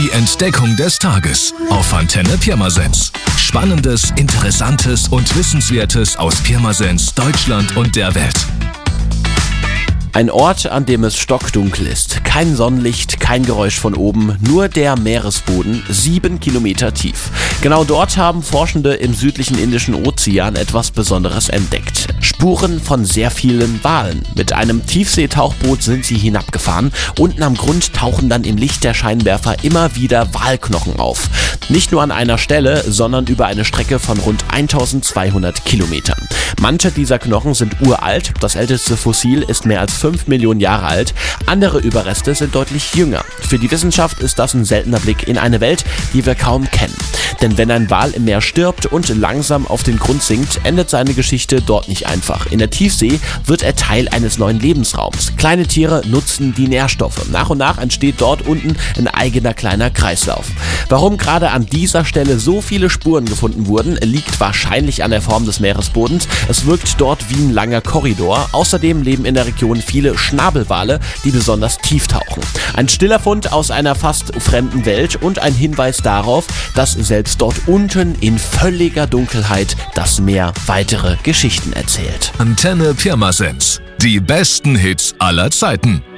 Die Entdeckung des Tages auf Antenne Pirmasens. Spannendes, Interessantes und Wissenswertes aus Pirmasens, Deutschland und der Welt. Ein Ort, an dem es stockdunkel ist. Kein Sonnenlicht, kein Geräusch von oben, nur der Meeresboden, 7 Kilometer tief. Genau dort haben Forschende im südlichen Indischen Ozean etwas Besonderes entdeckt. Spuren von sehr vielen Walen. Mit einem Tiefseetauchboot sind sie hinabgefahren. Unten am Grund tauchen dann im Licht der Scheinwerfer immer wieder Walknochen auf. Nicht nur an einer Stelle, sondern über eine Strecke von rund 1200 Kilometern. Manche dieser Knochen sind uralt, das älteste Fossil ist mehr als 5 Millionen Jahre alt, andere Überreste sind deutlich jünger. Für die Wissenschaft ist das ein seltener Blick in eine Welt, die wir kaum kennen. Denn wenn ein Wal im Meer stirbt und langsam auf den Grund sinkt, endet seine Geschichte dort nicht einfach. In der Tiefsee wird er Teil eines neuen Lebensraums. Kleine Tiere nutzen die Nährstoffe. Nach und nach entsteht dort unten ein eigener kleiner Kreislauf. Warum gerade an dieser Stelle so viele Spuren gefunden wurden, liegt wahrscheinlich an der Form des Meeresbodens. Es wirkt dort wie ein langer Korridor. Außerdem leben in der Region viele Schnabelwale, die besonders tief tauchen. Ein stiller Fund aus einer fast fremden Welt und ein Hinweis darauf, dass selbst dort unten in völliger Dunkelheit das Meer weitere Geschichten erzählt. Antenne Pirmasens. Die besten Hits aller Zeiten.